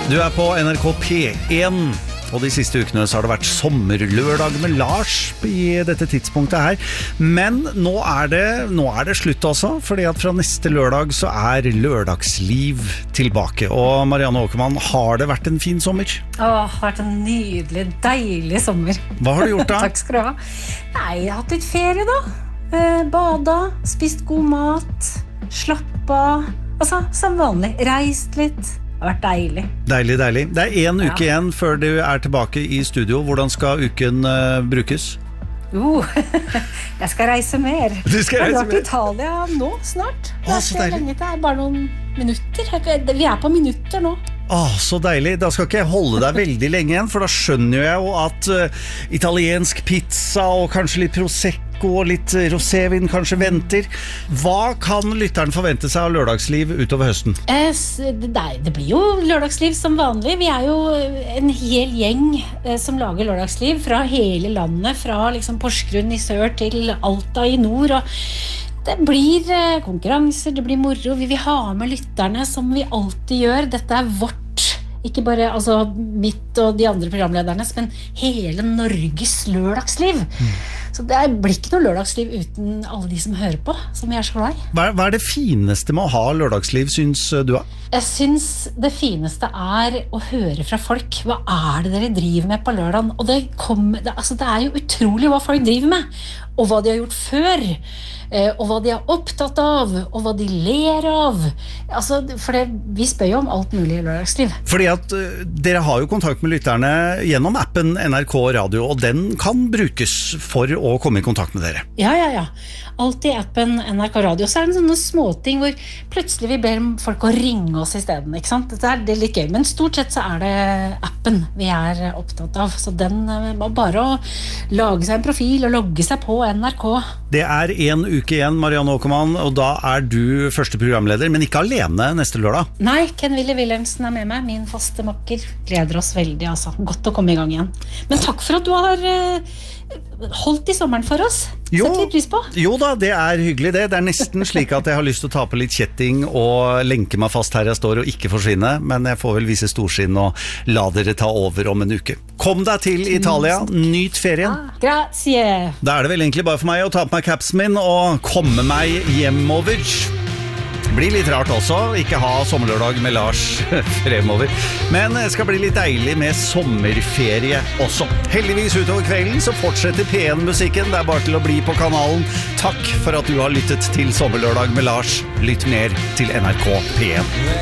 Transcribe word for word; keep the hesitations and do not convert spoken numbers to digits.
Du er på N R K P én, og de siste ukene så har det vært sommerlørdag med Lars i dette tidspunktet her. Men nå er det, nå er det slutt også, fordi at fra neste lørdag så er lørdagsliv tilbake. Og Marianne Åkermann, har det vært en fin sommer? Åh, det har vært en nydelig, deilig sommer. Hva har du gjort da? Takk skal du ha. Nei, jeg har hatt litt ferie da. Eh, bada, spist god mat, slappet, altså som vanlig, reist litt. Det har vært deilig. Deilig, deilig. Det er en uke Ja. igjen før du er tilbake i studio. Hvordan skal uken uh, brukes? Jo, jeg skal reise mer. Du skal reise Jeg drar til mer? Italia nå snart. Å, så deilig. Lenge, det er bare noen minutter. Vi er på minutter nå. Åh, så deilig. Da skal ikke jeg holde deg veldig lenge igjen, for da skjønner jeg jo at uh, italiensk pizza og kanskje litt prosecco og litt rosévin kanskje venter. Hva kan lytteren forvente seg av lørdagsliv utover høsten? Eh, s- det, er- det blir jo lørdagsliv som vanlig. Vi er jo en hel gjeng eh, som lager lørdagsliv fra hele landet, fra liksom Porsgrunn i sør til Alta i nord. Og det blir eh, konkurranser, det blir moro. Vi vil ha med lytterne som vi alltid gjør. Dette er vårt, ikke bare altså, mitt og de andre programledernes, men hele Norges lørdagsliv. Så det er- blir ikke noe lørdagsliv uten alle de som hører på, som vi er så glad i. Hva er, hva er det fineste med å ha lørdagsliv, syns uh, du? Jeg synes det fineste er å høre fra folk. Hva er det dere driver med på lørdagen? Og det, kommer, det, altså det er jo utrolig hva folk driver med, og hva de har gjort før, eh, og hva de er opptatt av, og hva de ler av. Altså, for det, vi spør jo om alt mulig i lørdagsliv. Fordi at uh, dere har jo kontakt med lytterne gjennom appen N R K Radio, og den kan brukes for å komme i kontakt med dere. Ja, ja, ja. Alt i appen N R K Radio. Så er det sånne småting hvor plutselig vi ber folk å ringe oss i stedet, ikke sant? Det er, det er litt gøy, men stort sett så er det appen vi er opptatt av. Så den eh, var bare å lage seg en profil og logge seg på N R K. Det er en uke igjen, Marianne Åkermann, og da er du første programleder, men ikke alene neste lørdag. Nei, Ken Willy Wilhelmsen er med meg, min faste makker. Gleder oss veldig, altså. Godt å komme i gang igjen. Men takk for at du har eh, holdt i sommeren for oss. Jo. Sett litt pris på. Jo da, det er hyggelig det. Det er nesten slik at jeg har lyst til å ta på litt kjetting og lenke meg fast her jeg står og ikke forsvinne, men jeg får vel vise storsinn og la dere ta over om en uke. Kom deg til Italia, nyt ferien. Ah, grazie. Da er det vel egentlig bare for meg å ta på meg capsen min og komme meg hjemover. Blir litt rart også, ikke ha sommerlørdag med Lars fremover. Men det skal bli litt deilig med sommerferie også. Heldigvis utover kvelden så fortsetter P én-musikken. Det er bare til å bli på kanalen. Takk for at du har lyttet til sommerlørdag med Lars. Lytt mer til N R K P én.